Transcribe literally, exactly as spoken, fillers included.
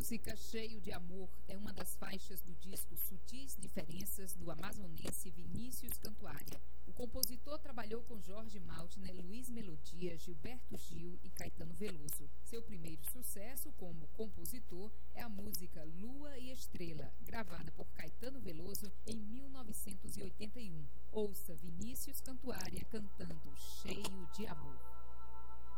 música Cheio de Amor é uma das faixas do disco Sutis Diferenças, do amazonense Vinícius Cantuária. O compositor trabalhou com Jorge Maltner, Luiz Melodia, Gilberto Gil e Caetano Veloso. Seu primeiro sucesso como compositor é a música Lua e Estrela, gravada por Caetano Veloso em mil novecentos e oitenta e um. Ouça Vinícius Cantuária cantando Cheio de Amor.